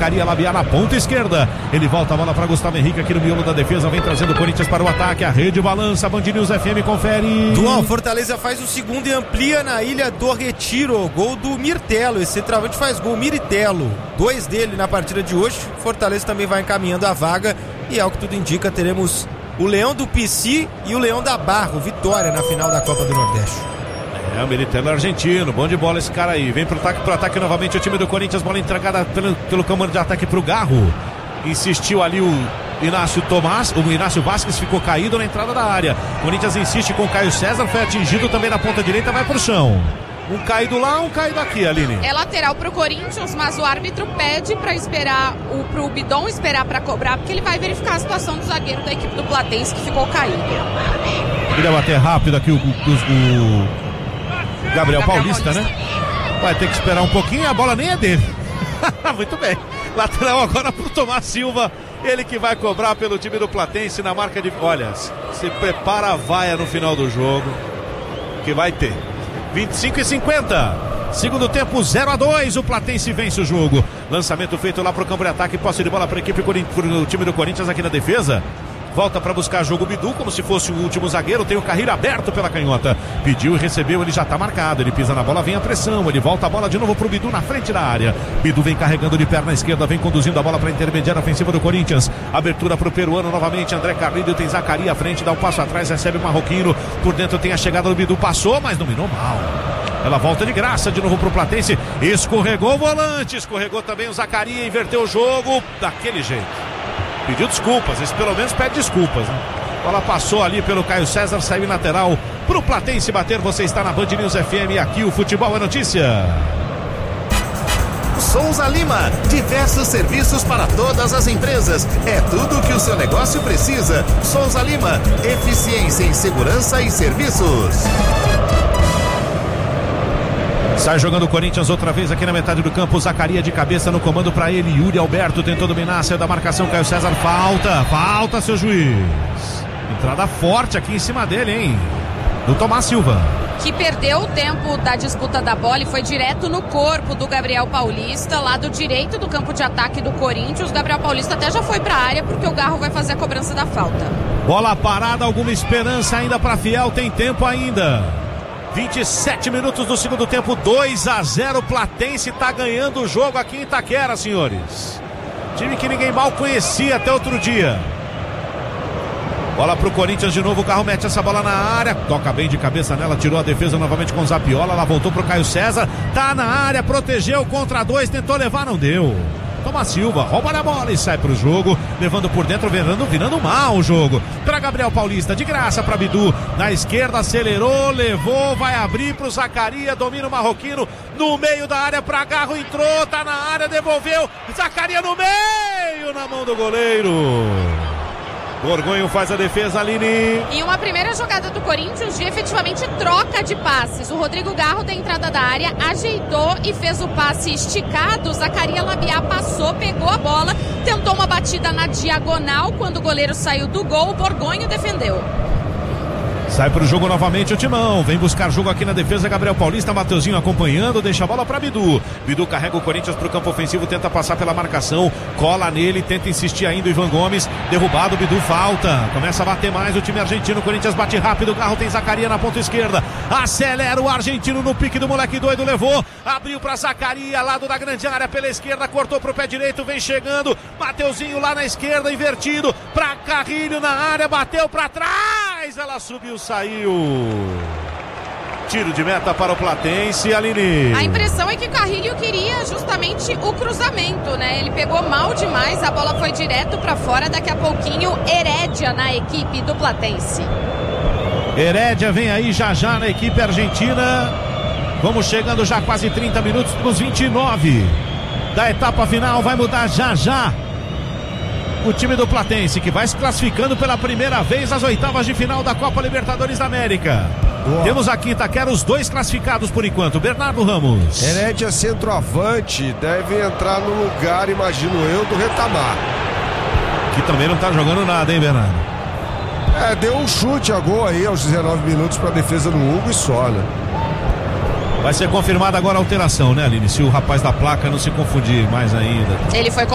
Zacaria Labiá na ponta esquerda. Ele volta a bola para Gustavo Henrique aqui no miolo da defesa. Vem trazendo o Corinthians para o ataque. A rede balança. Band News FM confere. Dual, Fortaleza faz o segundo e amplia na Ilha do Retiro. Gol do Mirtelo. Esse centroavante faz gol. Mirtelo. 2 dele na partida de hoje. Fortaleza também vai encaminhando a vaga. E ao que tudo indica, teremos o Leão do Pici e o Leão da Barro. Vitória na final da Copa do Nordeste. O Mirtelo argentino, bom de bola esse cara aí. Vem pro ataque novamente o time do Corinthians. Bola entregada pelo comando de ataque pro Garro. Insistiu ali o Inácio Vasquez, ficou caído na entrada da área. Corinthians insiste com o Caio César, foi atingido também na ponta direita, vai pro chão. Um caído lá, um caído aqui, Aline. É lateral pro Corinthians, mas o árbitro pede pra esperar, pro Bidon esperar pra cobrar, porque ele vai verificar a situação do zagueiro da equipe do Platense que ficou caído. Queria bater rápido aqui o Gabriel Paulista, né? Vai ter que esperar um pouquinho, a bola nem é dele. Muito bem. Lateral agora pro Tomás Silva. Ele que vai cobrar pelo time do Platense na marca de... Olha, se prepara a vaia no final do jogo, que vai ter. 25:50. Segundo tempo, 0-2. O Platense vence o jogo. Lançamento feito lá pro campo de ataque. Posse de bola para a equipe pro time do Corinthians aqui na defesa. Volta para buscar jogo o Bidu, como se fosse o último zagueiro. Tem o Carrilho aberto pela canhota. Pediu e recebeu, ele já está marcado. Ele pisa na bola, vem a pressão. Ele volta a bola de novo pro Bidu na frente da área. Bidu vem carregando de perna esquerda, vem conduzindo a bola para a intermediária ofensiva do Corinthians. Abertura pro peruano novamente. André Carrilho tem Zacaria à frente, dá um passo atrás, recebe o Marroquino. Por dentro tem a chegada do Bidu, passou, mas dominou mal. Ela volta de graça de novo pro Platense. Escorregou o volante, escorregou também o Zacaria, inverteu o jogo daquele jeito. Pediu desculpas, esse pelo menos pede desculpas, né? A bola passou ali pelo Caio César, saiu em lateral pro Platense bater. Você está na Band News FM e aqui o Futebol é Notícia. Souza Lima, diversos serviços para todas as empresas. É tudo o que o seu negócio precisa. Souza Lima, eficiência em segurança e serviços. Sai jogando o Corinthians outra vez aqui na metade do campo. Zacaria de cabeça no comando para ele. Yuri Alberto tentou dominar, saiu da marcação. Caio César, falta seu juiz. Entrada forte aqui em cima dele, hein? Do Tomás Silva, que perdeu o tempo da disputa da bola e foi direto no corpo do Gabriel Paulista, lado direito do campo de ataque do Corinthians. O Gabriel Paulista até já foi para a área porque o Garro vai fazer a cobrança da falta. Bola parada, alguma esperança ainda para Fiel, tem tempo ainda. 27 minutos do segundo tempo, 2-0. Platense tá ganhando o jogo aqui em Itaquera, senhores. Time que ninguém mal conhecia até outro dia. Bola pro Corinthians de novo, o Garro mete essa bola na área, toca bem de cabeça nela, tirou a defesa novamente com o Zapiola, ela voltou pro Caio César, tá na área, protegeu contra 2, tentou levar, não deu. Tomás Silva rouba na bola e sai pro jogo, levando por dentro, virando mal o jogo. Pra Gabriel Paulista, de graça pra Bidu, na esquerda, acelerou, levou, vai abrir pro Zacaria, domina o Marroquino, no meio da área pra Garro, entrou, tá na área, devolveu, Zacaria no meio, na mão do goleiro. Borgonho faz a defesa, Aline. E uma primeira jogada do Corinthians de efetivamente troca de passes. O Rodrigo Garro da entrada da área ajeitou e fez o passe esticado. Zacaria Labiá passou, pegou a bola, tentou uma batida na diagonal. Quando o goleiro saiu do gol, o Borgonho defendeu. Sai pro jogo novamente o Timão, vem buscar jogo aqui na defesa, Gabriel Paulista, Mateuzinho acompanhando, deixa a bola pra Bidu. Bidu carrega o Corinthians pro campo ofensivo, tenta passar pela marcação, cola nele, tenta insistir ainda o Ivan Gomes, derrubado, Bidu falta, começa a bater mais o time argentino, o Corinthians bate rápido, o Garro tem Zacaria na ponta esquerda, acelera o argentino no pique do moleque doido, levou, abriu pra Zacaria, lado da grande área pela esquerda, cortou pro pé direito, vem chegando, Mateuzinho lá na esquerda, invertido, pra Carrilho na área, bateu pra trás, ela subiu, saiu. Tiro de meta para o Platense, Aline. A impressão é que o Carrilho queria justamente o cruzamento, né? Ele pegou mal demais, a bola foi direto para fora. Daqui a pouquinho, Herédia na equipe do Platense. Herédia vem aí já na equipe argentina. Vamos chegando já quase 30 minutos nos 29 da etapa final. Vai mudar já o time do Platense, que vai se classificando pela primeira vez às oitavas de final da Copa Libertadores da América. Boa. Temos aqui em Itaquera os 2 classificados por enquanto. Bernardo Ramos. Herédia centroavante, deve entrar no lugar, imagino eu, do Retamar. Que também não tá jogando nada, hein, Bernardo? Deu um chute a gol aí aos 19 minutos pra defesa do Hugo e só, né? Vai ser confirmada agora a alteração, né, Aline? Se o rapaz da placa não se confundir mais ainda. Ele foi